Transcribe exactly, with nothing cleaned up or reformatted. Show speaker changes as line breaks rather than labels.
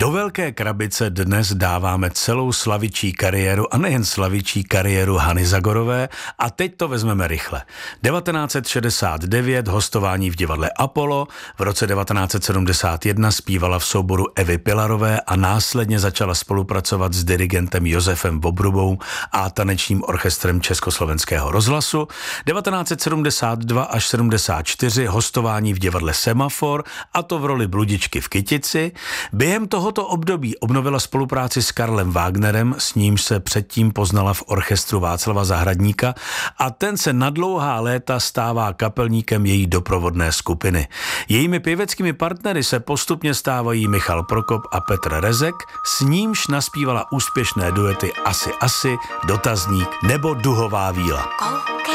Do Velké krabice dnes dáváme celou slavičí kariéru a nejen slavičí kariéru Hany Zagorové a teď to vezmeme rychle. devatenáct set šedesát devět hostování v divadle Apollo, v roce devatenáct set sedmdesát jedna zpívala v souboru Evy Pilarové a následně začala spolupracovat s dirigentem Josefem Bobrubou a tanečním orchestrem Československého rozhlasu. devatenáct set sedmdesát dva až sedmdesát čtyři hostování v divadle Semafor, a to v roli bludičky v Kytici. Během tohoto období obnovila spolupráci s Karlem Wagnerem, s nímž se předtím poznala v orchestru Václava Zahradníka, a ten se na dlouhá léta stává kapelníkem její doprovodné skupiny. Jejími pěveckými partnery se postupně stávají Michal Prokop a Petr Rezek, s nímž naspívala úspěšné duety Asi asi, Dotazník nebo Duhová víla.